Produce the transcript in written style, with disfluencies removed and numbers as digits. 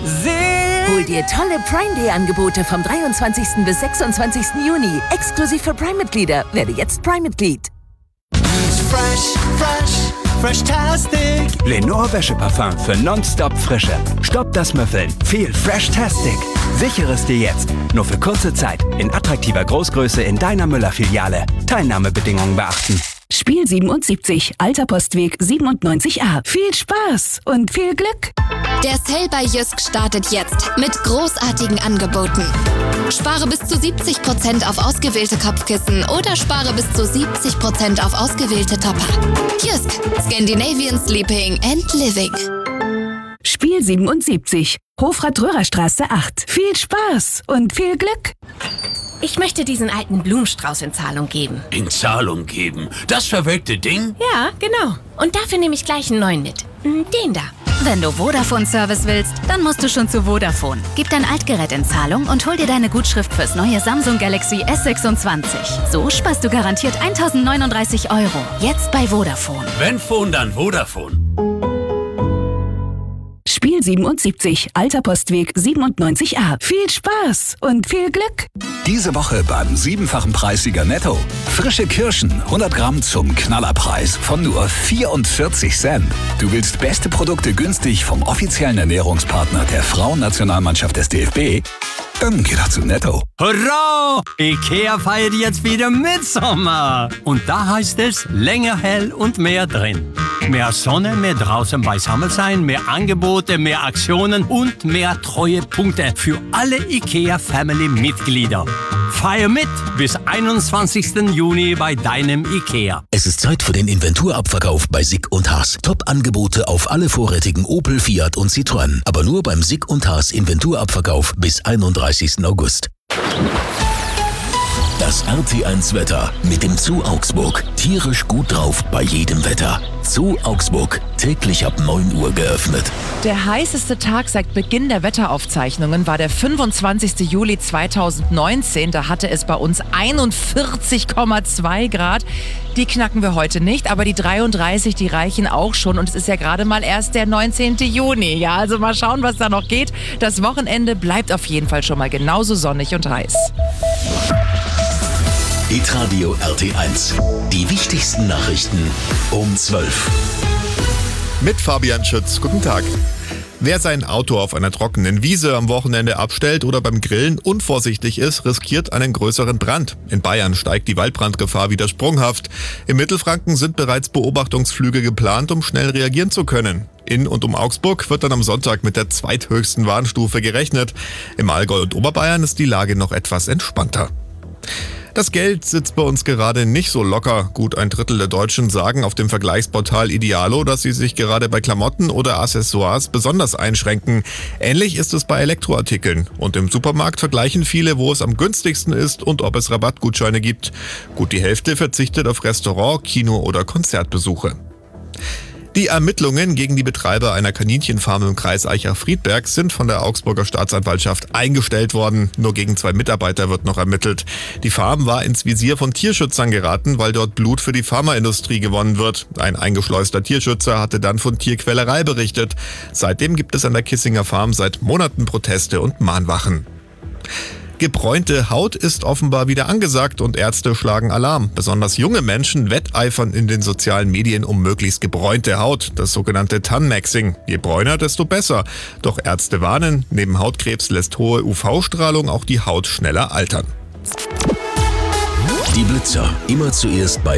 Hol dir tolle Prime Day Angebote vom 23. bis 26. Juni. Exklusiv für Prime-Mitglieder. Werde jetzt Prime-Mitglied. Fresh-tastic. Lenore Wäscheparfum für nonstop Frische. Stopp das Müffeln. Viel Fresh-tastic. Sichere es dir jetzt. Nur für kurze Zeit. In attraktiver Großgröße in deiner Müller-Filiale. Teilnahmebedingungen beachten. Spiel 77, Alter Postweg 97a. Viel Spaß und viel Glück. Der Sale bei Jysk startet jetzt mit großartigen Angeboten. Spare bis zu 70% auf ausgewählte Kopfkissen oder spare bis zu 70% auf ausgewählte Topper. Jysk, Scandinavian Sleeping and Living. Spiel 77, Hofrat-Röhrer-Straße 8. Viel Spaß und viel Glück. Ich möchte diesen alten Blumenstrauß in Zahlung geben. In Zahlung geben? Das verwelkte Ding? Ja, genau. Und dafür nehme ich gleich einen neuen mit. Den da. Wenn du Vodafone-Service willst, dann musst du schon zu Vodafone. Gib dein Altgerät in Zahlung und hol dir deine Gutschrift fürs neue Samsung Galaxy S26. So sparst du garantiert 1.039 €. Jetzt bei Vodafone. Wenn Phone, dann Vodafone. Spiel 77, Alter Postweg 97a. Viel Spaß und viel Glück. Diese Woche beim 7-fachen Preissieger Netto. Frische Kirschen, 100 Gramm zum Knallerpreis von nur 44 Cent. Du willst beste Produkte günstig vom offiziellen Ernährungspartner der Frauennationalmannschaft des DFB? Dann geh doch zu Netto. Hurra! IKEA feiert jetzt wieder Mitsommer. Und da heißt es länger hell und mehr drin. Mehr Sonne, mehr draußen beisammen sein, mehr Angebote, mehr Aktionen und mehr Treuepunkte für alle IKEA-Family-Mitglieder. Feier mit bis 21. Juni bei deinem IKEA. Es ist Zeit für den Inventurabverkauf bei Sick & Haas. Top-Angebote auf alle vorrätigen Opel, Fiat und Citroën. Aber nur beim Sick & Haas Inventurabverkauf bis 31. August. Das RT1-Wetter mit dem Zoo Augsburg. Tierisch gut drauf bei jedem Wetter. Zoo Augsburg. Täglich ab 9 Uhr geöffnet. Der heißeste Tag seit Beginn der Wetteraufzeichnungen war der 25. Juli 2019. Da hatte es bei uns 41,2 Grad. Die knacken wir heute nicht, aber die 33, die reichen auch schon. Und es ist ja gerade mal erst der 19. Juni. Ja, also mal schauen, was da noch geht. Das Wochenende bleibt auf jeden Fall schon mal genauso sonnig und heiß. Hitradio RT1. Die wichtigsten Nachrichten um 12. Mit Fabian Schütz. Guten Tag. Wer sein Auto auf einer trockenen Wiese am Wochenende abstellt oder beim Grillen unvorsichtig ist, riskiert einen größeren Brand. In Bayern steigt die Waldbrandgefahr wieder sprunghaft. Im Mittelfranken sind bereits Beobachtungsflüge geplant, um schnell reagieren zu können. In und um Augsburg wird dann am Sonntag mit der zweithöchsten Warnstufe gerechnet. Im Allgäu und Oberbayern ist die Lage noch etwas entspannter. Das Geld sitzt bei uns gerade nicht so locker. Gut ein Drittel der Deutschen sagen auf dem Vergleichsportal Idealo, dass sie sich gerade bei Klamotten oder Accessoires besonders einschränken. Ähnlich ist es bei Elektroartikeln. Und im Supermarkt vergleichen viele, wo es am günstigsten ist und ob es Rabattgutscheine gibt. Gut die Hälfte verzichtet auf Restaurant-, Kino- oder Konzertbesuche. Die Ermittlungen gegen die Betreiber einer Kaninchenfarm im Kreis Aichach-Friedberg sind von der Augsburger Staatsanwaltschaft eingestellt worden. Nur gegen 2 Mitarbeiter wird noch ermittelt. Die Farm war ins Visier von Tierschützern geraten, weil dort Blut für die Pharmaindustrie gewonnen wird. Ein eingeschleuster Tierschützer hatte dann von Tierquälerei berichtet. Seitdem gibt es an der Kissinger Farm seit Monaten Proteste und Mahnwachen. Gebräunte Haut ist offenbar wieder angesagt und Ärzte schlagen Alarm. Besonders junge Menschen wetteifern in den sozialen Medien um möglichst gebräunte Haut, das sogenannte Tan-Maxing. Je bräuner, desto besser. Doch Ärzte warnen, neben Hautkrebs lässt hohe UV-Strahlung auch die Haut schneller altern. Die Blitzer, immer zuerst bei